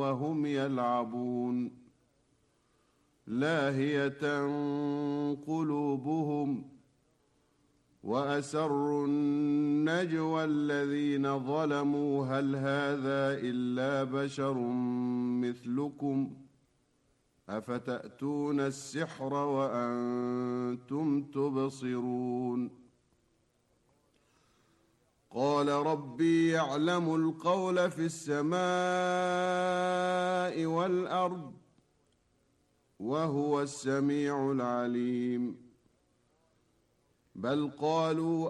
وهم يلعبون لاهية قلوبهم وأسروا النجوى الذين ظلموا هل هذا إلا بشر مثلكم أفتأتون السحر وأنتم تبصرون قال ربي يعلم القول في السماء والأرض وهو السميع العليم بل قالوا